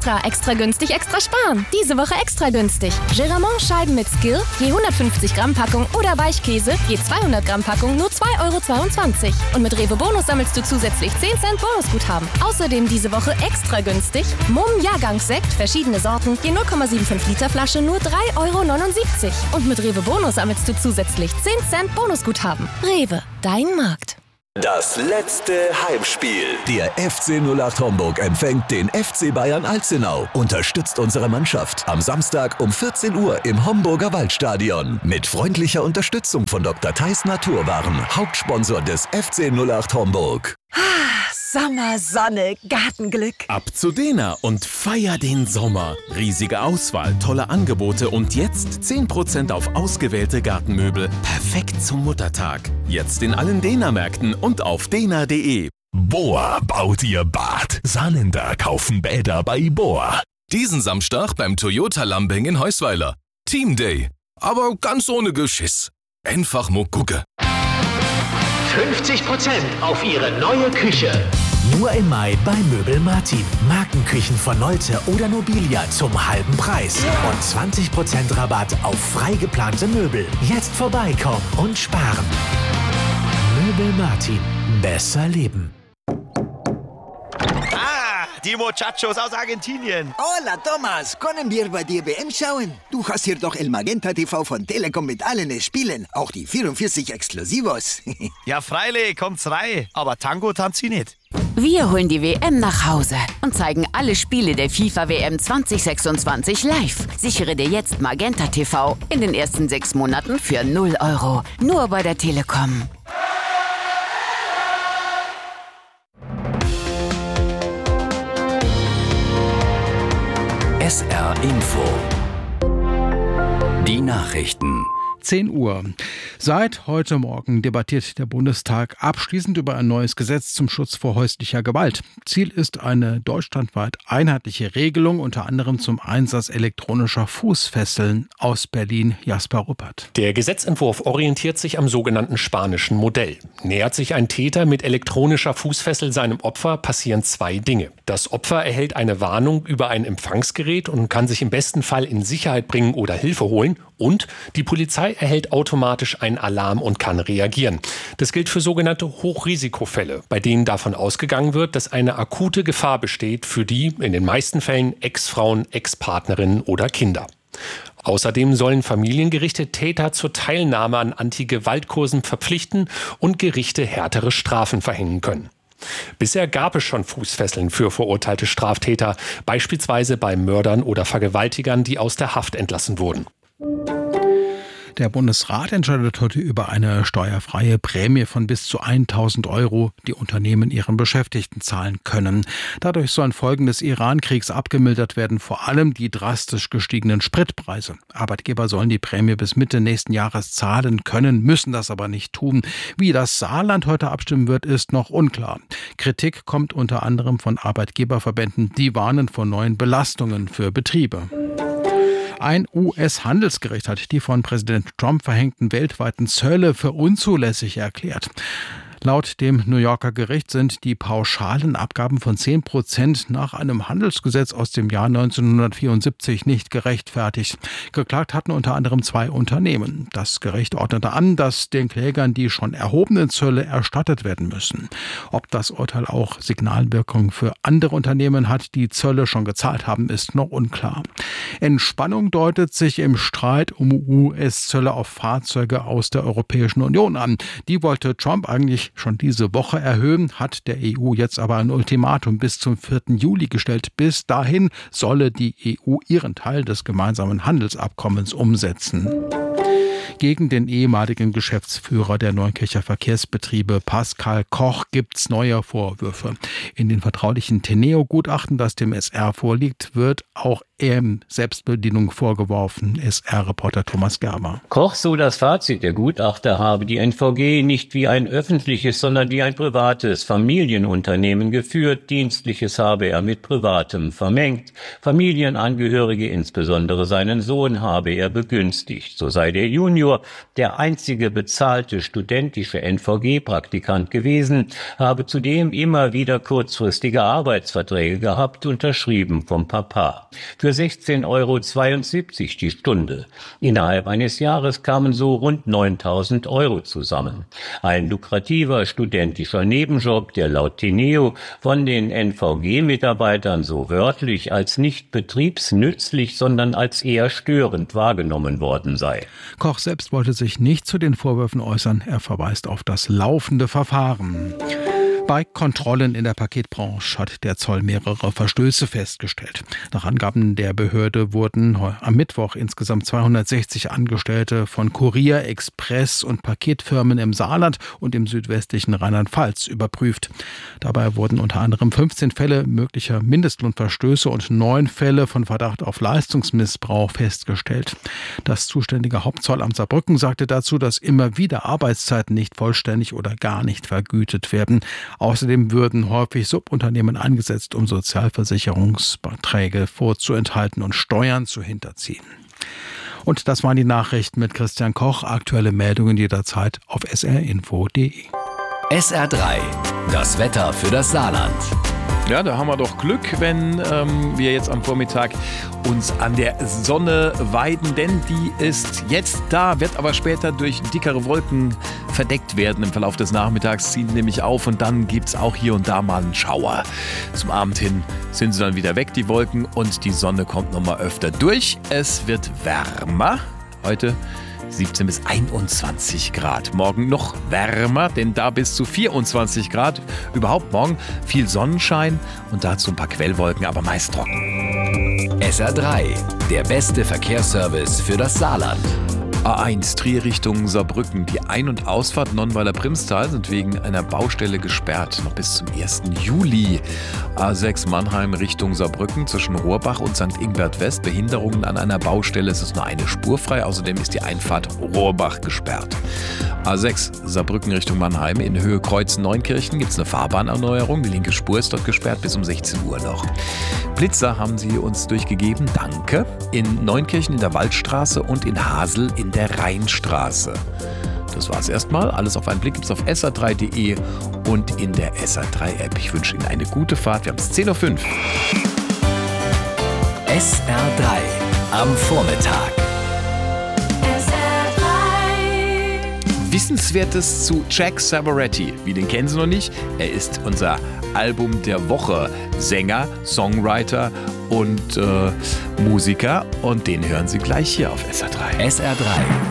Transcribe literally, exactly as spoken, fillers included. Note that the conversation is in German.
Extra, extra günstig, extra sparen. Diese Woche extra günstig. Geramont Scheiben mit Skill, je hundertfünfzig Gramm Packung oder Weichkäse, je zweihundert Gramm Packung nur zwei Euro zweiundzwanzig. Und mit Rewe Bonus sammelst du zusätzlich zehn Cent Bonusguthaben. Außerdem diese Woche extra günstig. Mumm Jahrgangssekt, verschiedene Sorten, je null Komma fünfundsiebzig Liter Flasche nur drei Euro neunundsiebzig. Und mit Rewe Bonus sammelst du zusätzlich zehn Cent Bonusguthaben. Rewe, dein Markt. Das letzte Heimspiel. Der F C null acht Homburg empfängt den F C Bayern Alzenau. Unterstützt unsere Mannschaft am Samstag um vierzehn Uhr im Homburger Waldstadion. Mit freundlicher Unterstützung von Doktor Theis Naturwaren, Hauptsponsor des F C null acht Homburg. Sommer, Sonne, Gartenglück. Ab zu Dena und feier den Sommer. Riesige Auswahl, tolle Angebote und jetzt zehn Prozent auf ausgewählte Gartenmöbel. Perfekt zum Muttertag. Jetzt in allen Dena-Märkten und auf dena punkt de. Boa baut ihr Bad. Saarländer kaufen Bäder bei Boa. Diesen Samstag beim Toyota Lambing in Heusweiler. Team Day. Aber ganz ohne Geschiss. Einfach mal gucken. fünfzig Prozent auf Ihre neue Küche. Nur im Mai bei Möbel Martin. Markenküchen von Nolte oder Nobilia zum halben Preis. Und zwanzig Prozent Rabatt auf frei geplante Möbel. Jetzt vorbeikommen und sparen. Möbel Martin. Besser leben. Ah, die Muchachos aus Argentinien. Hola, Thomas. Können wir bei dir W M schauen? Du hast hier doch El Magenta T V von Telekom mit allen Spielen. Auch die vierundvierzig Exklusivos. Ja, freilich, kommt's rein. Aber Tango tanzt sie nicht. Wir holen die W M nach Hause und zeigen alle Spiele der FIFA W M zwanzig sechsundzwanzig live. Sichere dir jetzt Magenta T V in den ersten sechs Monaten für null Euro. Nur bei der Telekom. S R Info. Die Nachrichten. zehn Uhr. Seit heute Morgen debattiert der Bundestag abschließend über ein neues Gesetz zum Schutz vor häuslicher Gewalt. Ziel ist eine deutschlandweit einheitliche Regelung, unter anderem zum Einsatz elektronischer Fußfesseln. Aus Berlin, Jasper Ruppert. Der Gesetzentwurf orientiert sich am sogenannten spanischen Modell. Nähert sich ein Täter mit elektronischer Fußfessel seinem Opfer, passieren zwei Dinge. Das Opfer erhält eine Warnung über ein Empfangsgerät und kann sich im besten Fall in Sicherheit bringen oder Hilfe holen. Und die Polizei erhält automatisch einen Alarm und kann reagieren. Das gilt für sogenannte Hochrisikofälle, bei denen davon ausgegangen wird, dass eine akute Gefahr besteht für die, in den meisten Fällen, Ex-Frauen, Ex-Partnerinnen oder Kinder. Außerdem sollen Familiengerichte Täter zur Teilnahme an Anti-Gewalt-Kursen verpflichten und Gerichte härtere Strafen verhängen können. Bisher gab es schon Fußfesseln für verurteilte Straftäter, beispielsweise bei Mördern oder Vergewaltigern, die aus der Haft entlassen wurden. Der Bundesrat entscheidet heute über eine steuerfreie Prämie von bis zu tausend Euro, die Unternehmen ihren Beschäftigten zahlen können. Dadurch sollen Folgen des Iran-Kriegs abgemildert werden, vor allem die drastisch gestiegenen Spritpreise. Arbeitgeber sollen die Prämie bis Mitte nächsten Jahres zahlen können, müssen das aber nicht tun. Wie das Saarland heute abstimmen wird, ist noch unklar. Kritik kommt unter anderem von Arbeitgeberverbänden, die warnen vor neuen Belastungen für Betriebe. Ein U S-Handelsgericht hat die von Präsident Trump verhängten weltweiten Zölle für unzulässig erklärt. Laut dem New Yorker Gericht sind die pauschalen Abgaben von zehn Prozent nach einem Handelsgesetz aus dem Jahr neunzehnhundertvierundsiebzig nicht gerechtfertigt. Geklagt hatten unter anderem zwei Unternehmen. Das Gericht ordnete an, dass den Klägern die schon erhobenen Zölle erstattet werden müssen. Ob das Urteil auch Signalwirkung für andere Unternehmen hat, die Zölle schon gezahlt haben, ist noch unklar. Entspannung deutet sich im Streit um U S-Zölle auf Fahrzeuge aus der Europäischen Union an. Die wollte Trump eigentlich schon diese Woche erhöhen, hat der E U jetzt aber ein Ultimatum bis zum vierten Juli gestellt. Bis dahin solle die E U ihren Teil des gemeinsamen Handelsabkommens umsetzen. Gegen den ehemaligen Geschäftsführer der Neunkircher Verkehrsbetriebe Pascal Koch gibt's neue Vorwürfe. In den vertraulichen Teneo-Gutachten, das dem S R vorliegt, wird auch eher Selbstbedienung vorgeworfen. S R-Reporter Thomas Gerber. Koch, so das Fazit der Gutachter, habe die N V G nicht wie ein öffentliches, sondern wie ein privates Familienunternehmen geführt. Dienstliches habe er mit Privatem vermengt. Familienangehörige, insbesondere seinen Sohn, habe er begünstigt. So sei der Junior der einzige bezahlte studentische N V G-Praktikant gewesen, habe zudem immer wieder kurzfristige Arbeitsverträge gehabt, unterschrieben vom Papa. Für sechzehn Euro zweiundsiebzig die Stunde. Innerhalb eines Jahres kamen so rund neuntausend Euro zusammen. Ein lukrativer studentischer Nebenjob, der laut Tineo von den N V G-Mitarbeitern so wörtlich als nicht betriebsnützlich, sondern als eher störend wahrgenommen worden sei. Koch selbst wollte sich nicht zu den Vorwürfen äußern. Er verweist auf das laufende Verfahren. Bei Kontrollen in der Paketbranche hat der Zoll mehrere Verstöße festgestellt. Nach Angaben der Behörde wurden am Mittwoch insgesamt zweihundertsechzig Angestellte von Kurier, Express und Paketfirmen im Saarland und im südwestlichen Rheinland-Pfalz überprüft. Dabei wurden unter anderem fünfzehn Fälle möglicher Mindestlohnverstöße und neun Fälle von Verdacht auf Leistungsmissbrauch festgestellt. Das zuständige Hauptzollamt Saarbrücken sagte dazu, dass immer wieder Arbeitszeiten nicht vollständig oder gar nicht vergütet werden. Außerdem würden häufig Subunternehmen eingesetzt, um Sozialversicherungsbeiträge vorzuenthalten und Steuern zu hinterziehen. Und das waren die Nachrichten mit Christian Koch. Aktuelle Meldungen jederzeit auf s r info punkt d e. S R drei, das Wetter für das Saarland. Ja, da haben wir doch Glück, wenn ähm, wir jetzt am Vormittag uns an der Sonne weiden, denn die ist jetzt da, wird aber später durch dickere Wolken verdeckt werden. Im Verlauf des Nachmittags ziehen die nämlich auf und dann gibt es auch hier und da mal einen Schauer. Zum Abend hin sind sie dann wieder weg, die Wolken, und die Sonne kommt nochmal öfter durch. Es wird wärmer. Heute siebzehn bis einundzwanzig Grad. Morgen noch wärmer, denn da bis zu vierundzwanzig Grad. Überhaupt morgen viel Sonnenschein und dazu ein paar Quellwolken, aber meist trocken. S R drei, der beste Verkehrsservice für das Saarland. A eins Trier Richtung Saarbrücken. Die Ein- und Ausfahrt Nonnweiler-Primstal sind wegen einer Baustelle gesperrt, noch bis zum ersten Juli. A sechs Mannheim Richtung Saarbrücken zwischen Rohrbach und Sankt Ingbert West. Behinderungen an einer Baustelle. Es ist nur eine Spur frei. Außerdem ist die Einfahrt Rohrbach gesperrt. A sechs Saarbrücken Richtung Mannheim. In Höhe Kreuzen-Neunkirchen gibt es eine Fahrbahnerneuerung. Die linke Spur ist dort gesperrt bis um sechzehn Uhr noch. Blitzer haben sie uns durchgegeben. Danke. In Neunkirchen in der Waldstraße und in Hasel in der Rheinstraße. Das war's erstmal. Alles auf einen Blick gibt's auf s r drei punkt d e und in der S R drei App. Ich wünsche Ihnen eine gute Fahrt. Wir haben es zehn Uhr fünf. S R drei am Vormittag. S R drei. Wissenswertes zu Jack Savoretti. Wie, den kennen Sie noch nicht? Er ist unser Album der Woche. Sänger, Songwriter und äh, Musiker. Und den hören Sie gleich hier auf S R drei. S R drei.